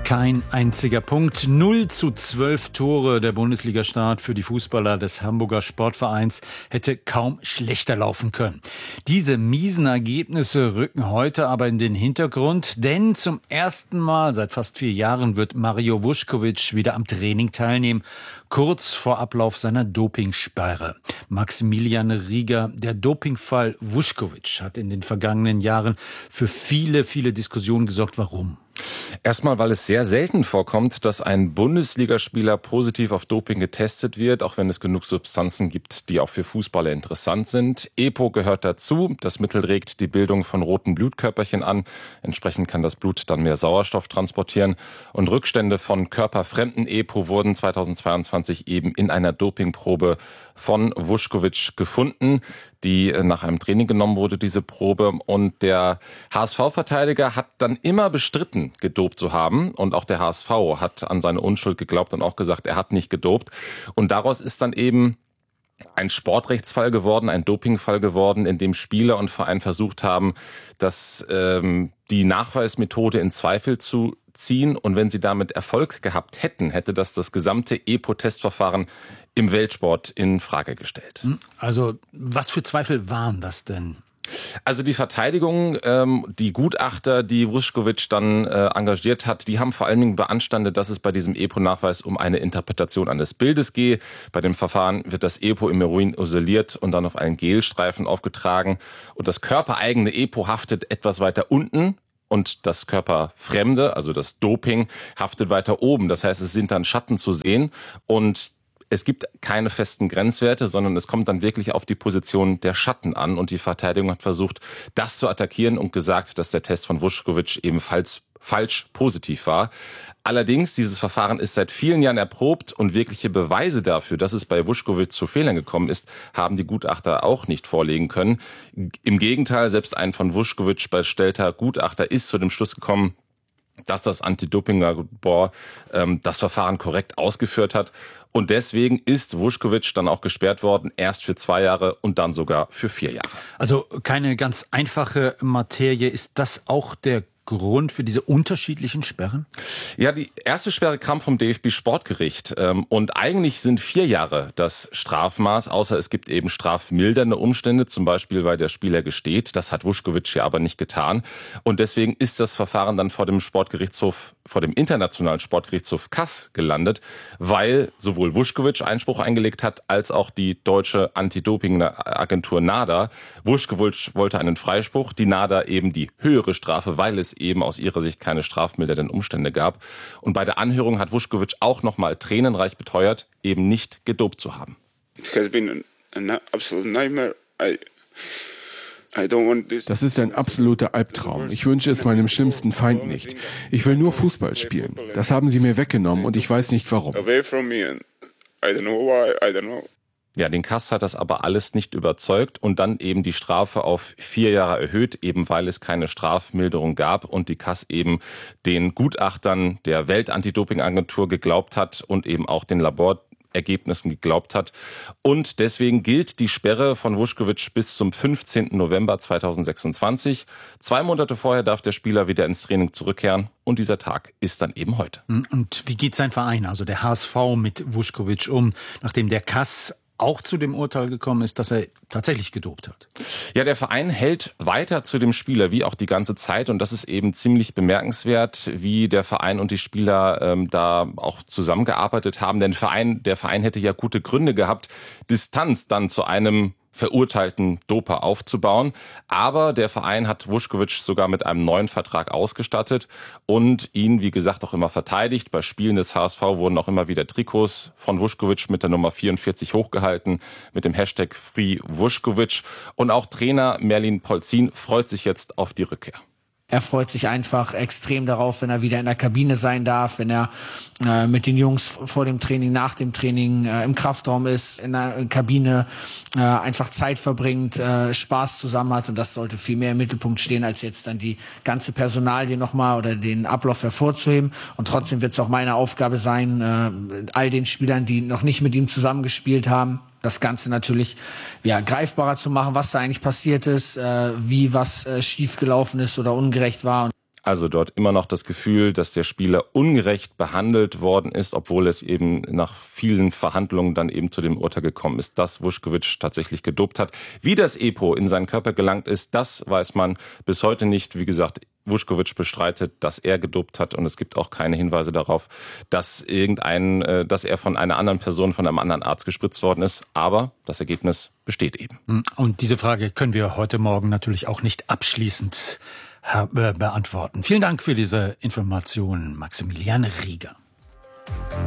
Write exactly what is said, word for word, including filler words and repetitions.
Kein einziger Punkt. null zu zwölf Tore. Der Bundesliga-Start für die Fußballer des Hamburger Sportvereins hätte kaum schlechter laufen können. Diese miesen Ergebnisse rücken heute aber in den Hintergrund, denn zum ersten Mal seit fast vier Jahren wird Mario Vučković wieder am Training teilnehmen, kurz vor Ablauf seiner Dopingsperre. Maximilian Rieger, der Dopingfall Vučković hat in den vergangenen Jahren für viele, viele Diskussionen gesorgt. Warum? Erstmal, weil es sehr selten vorkommt, dass ein Bundesligaspieler positiv auf Doping getestet wird, auch wenn es genug Substanzen gibt, die auch für Fußballer interessant sind. EPO gehört dazu. Das Mittel regt die Bildung von roten Blutkörperchen an. Entsprechend kann das Blut dann mehr Sauerstoff transportieren. Und Rückstände von körperfremden EPO wurden zweitausendzweiundzwanzig eben in einer Dopingprobe von Vučković gefunden, die nach einem Training genommen wurde, diese Probe. Und der H S V-Verteidiger hat dann immer bestritten, gedopt zu haben. Und auch der H S V hat an seine Unschuld geglaubt und auch gesagt, er hat nicht gedopt. Und daraus ist dann eben ein Sportrechtsfall geworden, ein Dopingfall geworden, in dem Spieler und Verein versucht haben, dass ähm, die Nachweismethode in Zweifel zu ziehen. Und wenn sie damit Erfolg gehabt hätten, hätte das das gesamte EPO-Testverfahren im Weltsport in Frage gestellt. Also was für Zweifel waren das denn? Also die Verteidigung, ähm, die Gutachter, die Vučković dann äh, engagiert hat, die haben vor allen Dingen beanstandet, dass es bei diesem EPO-Nachweis um eine Interpretation eines Bildes gehe. Bei dem Verfahren wird das EPO im Urin isoliert und dann auf einen Gelstreifen aufgetragen. Und das körpereigene EPO haftet etwas weiter unten. Und das körperfremde, also das Doping, haftet weiter oben. Das heißt, es sind dann Schatten zu sehen. Und es gibt keine festen Grenzwerte, sondern es kommt dann wirklich auf die Position der Schatten an. Und die Verteidigung hat versucht, das zu attackieren und gesagt, dass der Test von Vučković ebenfalls falsch positiv war. Allerdings, dieses Verfahren ist seit vielen Jahren erprobt und wirkliche Beweise dafür, dass es bei Vučković zu Fehlern gekommen ist, haben die Gutachter auch nicht vorlegen können. Im Gegenteil, selbst ein von Vučković bestellter Gutachter ist zu dem Schluss gekommen, dass das Anti-Doping-Labor ähm, das Verfahren korrekt ausgeführt hat. Und deswegen ist Vučković dann auch gesperrt worden, erst für zwei Jahre und dann sogar für vier Jahre. Also keine ganz einfache Materie. Ist das auch der Grund für diese unterschiedlichen Sperren? Ja, die erste Sperre kam vom D F B-Sportgericht. Und eigentlich sind vier Jahre das Strafmaß, außer es gibt eben strafmildernde Umstände, zum Beispiel, weil der Spieler gesteht. Das hat Vučković ja aber nicht getan. Und deswegen ist das Verfahren dann vor dem Sportgerichtshof, vor dem internationalen Sportgerichtshof Kass gelandet, weil sowohl Vučković Einspruch eingelegt hat, als auch die deutsche Anti-Doping-Agentur NADA. Vučković wollte einen Freispruch, die NADA eben die höhere Strafe, weil es eben aus ihrer Sicht keine strafmildernden Umstände gab. Und bei der Anhörung hat Vučković auch nochmal tränenreich beteuert, eben nicht gedopt zu haben. Das ist ein absoluter Albtraum. Ich wünsche es meinem schlimmsten Feind nicht. Ich will nur Fußball spielen. Das haben sie mir weggenommen und ich weiß nicht warum. Ja, den Kass hat das aber alles nicht überzeugt und dann eben die Strafe auf vier Jahre erhöht, eben weil es keine Strafmilderung gab und die Kass eben den Gutachtern der Welt-Anti-Doping-Agentur geglaubt hat und eben auch den Laborergebnissen geglaubt hat. Und deswegen gilt die Sperre von Vučković bis zum fünfzehnten November zweitausendsechsundzwanzig. Zwei Monate vorher darf der Spieler wieder ins Training zurückkehren und dieser Tag ist dann eben heute. Und wie geht sein Verein, also der H S V, mit Vučković um, nachdem der Kass auch zu dem Urteil gekommen ist, dass er tatsächlich gedopt hat? Ja, der Verein hält weiter zu dem Spieler, wie auch die ganze Zeit. Und das ist eben ziemlich bemerkenswert, wie der Verein und die Spieler ähm, da auch zusammengearbeitet haben. Denn Verein, der Verein hätte ja gute Gründe gehabt, Distanz dann zu einem verurteilten Doper aufzubauen. Aber der Verein hat Vučković sogar mit einem neuen Vertrag ausgestattet und ihn, wie gesagt, auch immer verteidigt. Bei Spielen des H S V wurden auch immer wieder Trikots von Vučković mit der Nummer vierundvierzig hochgehalten, mit dem Hashtag Free Vučković. Und auch Trainer Merlin Polzin freut sich jetzt auf die Rückkehr. Er freut sich einfach extrem darauf, wenn er wieder in der Kabine sein darf, wenn er äh, mit den Jungs vor dem Training, nach dem Training äh, im Kraftraum ist, in der Kabine äh, einfach Zeit verbringt, äh, Spaß zusammen hat. Und das sollte viel mehr im Mittelpunkt stehen, als jetzt dann die ganze Personalie nochmal oder den Ablauf hervorzuheben. Und trotzdem wird es auch meine Aufgabe sein, äh, all den Spielern, die noch nicht mit ihm zusammengespielt haben, das Ganze natürlich ja, greifbarer zu machen, was da eigentlich passiert ist, äh, wie was äh, schiefgelaufen ist oder ungerecht war. Also dort immer noch das Gefühl, dass der Spieler ungerecht behandelt worden ist, obwohl es eben nach vielen Verhandlungen dann eben zu dem Urteil gekommen ist, dass Vučković tatsächlich gedopt hat. Wie das EPO in seinen Körper gelangt ist, das weiß man bis heute nicht. Wie gesagt, Vučković bestreitet, dass er gedopt hat und es gibt auch keine Hinweise darauf, dass irgendein, dass er von einer anderen Person, von einem anderen Arzt gespritzt worden ist. Aber das Ergebnis besteht eben. Und diese Frage können wir heute Morgen natürlich auch nicht abschließend beantworten. Vielen Dank für diese Informationen, Maximilian Rieger.